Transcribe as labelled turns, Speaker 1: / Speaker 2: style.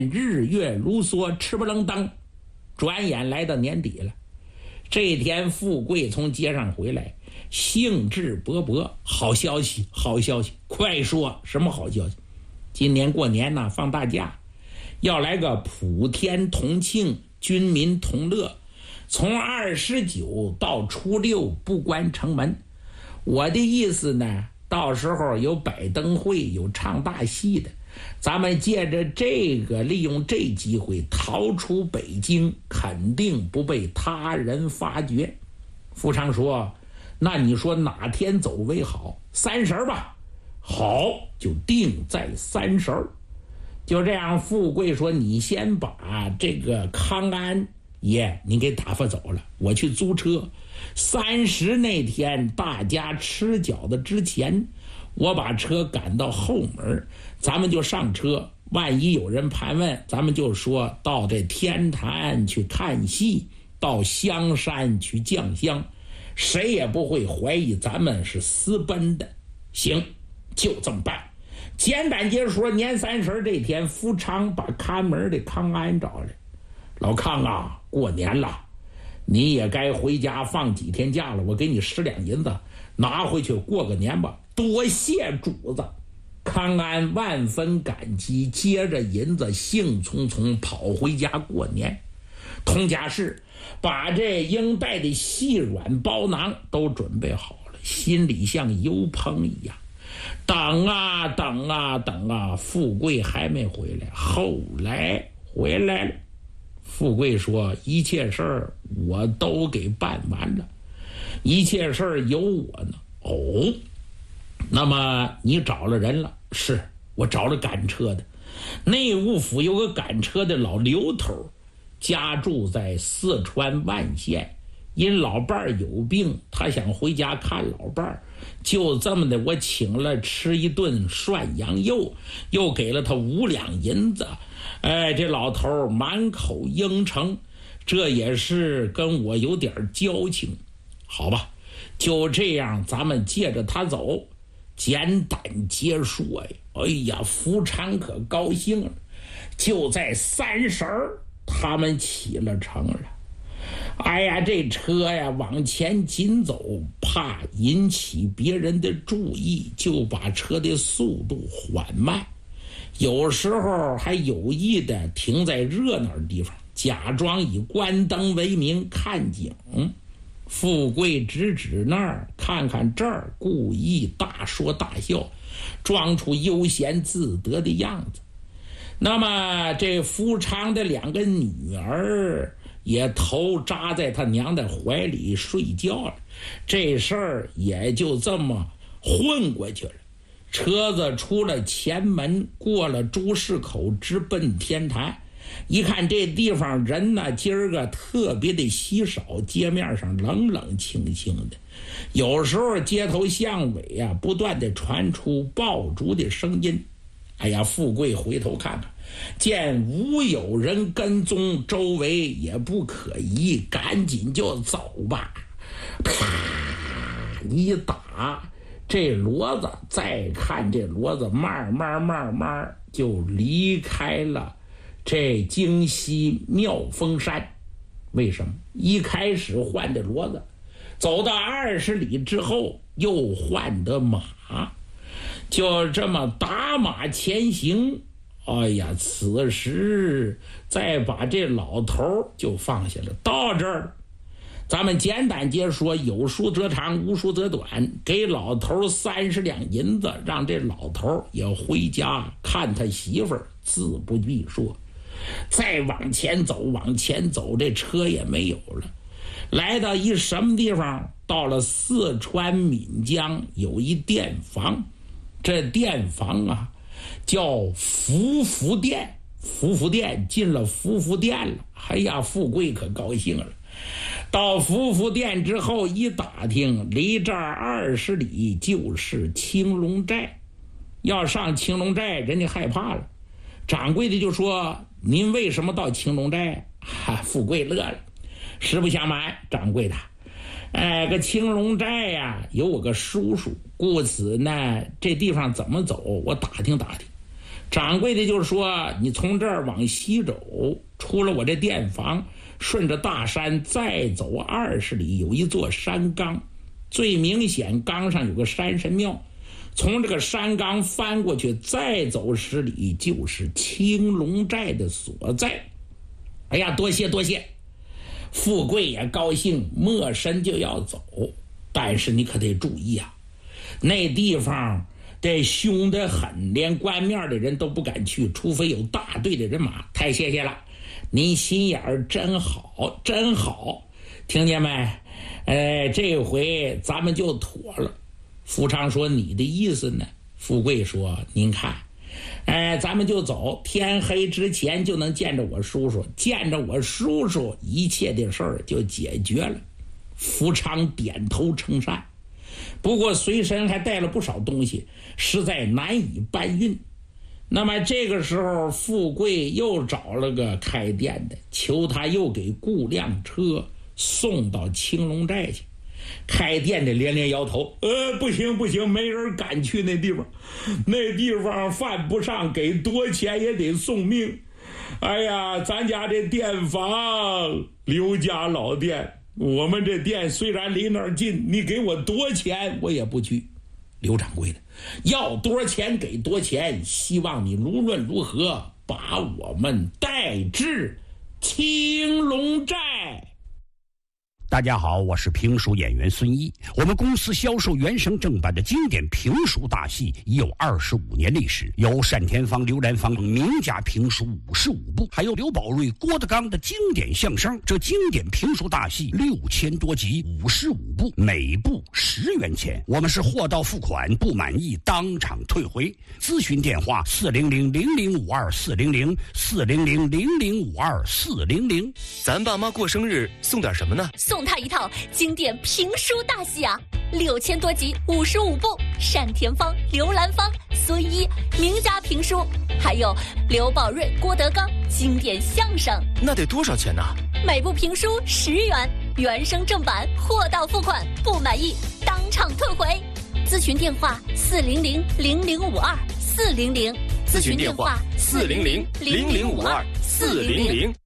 Speaker 1: 日月如梭，吃不愣登，转眼来到年底了。这天富贵从街上回来，兴致勃勃，好消息，好消息，快说，什么好消息？今年过年呢，放大假，要来个普天同庆，军民同乐，从29到初6不关城门。我的意思呢，到时候有摆灯会，有唱大戏的，咱们借着这个，利用这机会逃出北京，肯定不被他人发觉。富昌说，那你说哪天走为好？30吧。好，就定在30。就这样，富贵说，你先把这个康安爷你给打发走了，我去租车。30那天大家吃饺子之前，我把车赶到后门，咱们就上车。万一有人盘问，咱们就说到这天坛去看戏，到香山去降香，谁也不会怀疑咱们是私奔的。行，就这么办。简短结束，年30这天，富昌把看门的康安找来。老康啊，过年了，你也该回家放几天假了，我给你10两银子，拿回去过个年吧。多谢主子。康安万分感激，接着银子兴冲冲跑回家过年。通家事把这应带的细软包囊都准备好了，心里像油烹一样。等啊等啊等啊，富贵还没回来，后来回来了。富贵说，一切事儿我都给办完了，一切事儿有我呢。哦，那么你找了人了？是，我找了赶车的。内务府有个赶车的老刘头，家住在四川万县，因老伴儿有病，他想回家看老伴儿，就这么的，我请了吃一顿涮羊肉，又给了他5两银子。这老头满口应承，这也是跟我有点交情。好吧，就这样，咱们借着他走。简短结束。哎呀，富昌可高兴了。就在30，他们起了程了。哎呀，这车呀往前紧走，怕引起别人的注意，就把车的速度缓慢，有时候还有意的停在热闹的地方，假装以关灯为名看景。富贵指指那儿，看看这儿，故意大说大笑，装出悠闲自得的样子。那么这富昌的2个女儿也头扎在他娘的怀里睡觉了，这事儿也就这么混过去了。车子出了前门，过了朱市口，直奔天坛。一看这地方人呢，今儿个特别的稀少，街面上冷冷清清的，有时候街头巷尾啊，不断的传出爆竹的声音。哎呀，富贵回头看看，见无有人跟踪，周围也不可疑，赶紧就走吧。啪一打这骡子，再看这骡子慢慢就离开了这京西妙峰山。为什么？一开始换的骡子，走到20里之后又换的马，就这么打马前行。哎呀，此时再把这老头就放下了。到这儿咱们简短截说，有书则长，无书则短，给老头30两银子，让这老头也回家看他媳妇儿，自不必说。再往前走，这车也没有了。来到一什么地方？到了四川岷江，有一店房，这店房啊叫福福店。福福店，进了福福店了。哎呀，富贵可高兴了。到福福店之后一打听，离这儿20里就是青龙寨。要上青龙寨，人家害怕了。掌柜的就说，您为什么到青龙寨？富贵乐了。实不相瞒，掌柜的，个青龙寨呀，有我个叔叔，故此呢，这地方怎么走，我打听打听。 掌柜的就说，你从这儿往西走，出了我这店房，顺着大山再走20里，有一座山岗，最明显岗上有个山神庙，从这个山岗翻过去再走10里，就是青龙寨的所在。哎呀，多谢多谢。富贵也高兴，默身就要走，但是你可得注意啊，那地方这凶得很，连官面的人都不敢去，除非有大队的人马。太谢谢了，您心眼儿真好，真好，听见没？这回咱们就妥了。富昌说，你的意思呢？富贵说，您看，咱们就走，天黑之前就能见着我叔叔，见着我叔叔，一切的事儿就解决了。富昌点头称善，不过随身还带了不少东西，实在难以搬运。那么这个时候，富贵又找了个开店的，求他又给雇辆车送到青龙寨去。开店的连连摇头，不行不行，没人敢去那地方，那地方犯不上，给多钱也得送命。哎呀，咱家这店房刘家老店，我们这店虽然离那儿近，你给我多钱我也不去。刘掌柜的，要多少钱给多少钱，希望你无论如何把我们带至青龙寨。
Speaker 2: 大家好，我是评书演员孙一。我们公司销售原声正版的经典评书大戏已有25年历史，有单田芳、刘兰芳名家评书55部，还有刘宝瑞、郭德纲的经典相声。这经典评书大戏6000多集，55部，每部10元钱。我们是货到付款，不满意当场退回。咨询电话400-0052-400，400-0052-400。
Speaker 3: 咱爸妈过生日送点什么呢？
Speaker 4: 送他一套经典评书大戏啊，6000多集，55部，单田芳、刘兰芳、孙一名家评书，还有刘宝瑞、郭德纲经典相声。
Speaker 3: 那得多少钱呢？
Speaker 4: 每部评书10元，原声正版，货到付款，不满意当场退回。咨询电话400-0052-400，
Speaker 3: 咨询电话400-0052-400。